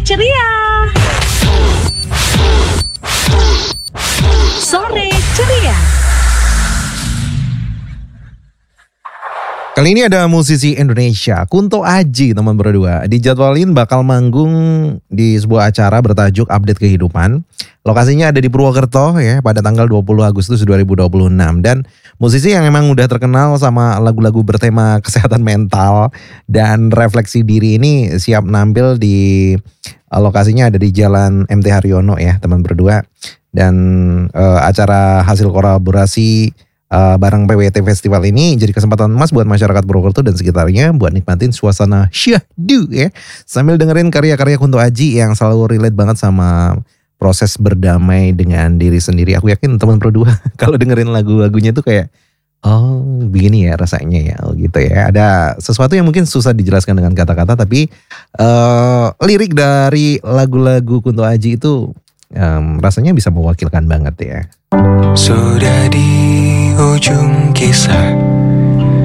ceria. Sore ceria. Kali ini ada musisi Indonesia, Kunto Aji teman berdua. Dijadwalin bakal manggung di sebuah acara bertajuk Update Kehidupan. Lokasinya ada di Purwokerto ya pada tanggal 20 Agustus 2026. Dan musisi yang emang udah terkenal sama lagu-lagu bertema kesehatan mental dan refleksi diri ini siap nampil di lokasinya ada di Jalan MT Haryono ya teman berdua. Dan acara hasil kolaborasi bareng PWT Festival ini jadi kesempatan emas buat masyarakat Purwokerto dan sekitarnya buat nikmatin suasana syahdu ya. Sambil dengerin karya-karya Kunto Aji yang selalu relate banget sama proses berdamai dengan diri sendiri. Aku yakin teman berdua kalau dengerin lagu-lagunya tuh kayak oh begini ya rasanya ya gitu ya. Ada sesuatu yang mungkin susah dijelaskan dengan kata-kata tapi lirik dari lagu-lagu Kunto Aji itu rasanya bisa mewakilkan banget ya. Sudah di ujung kisah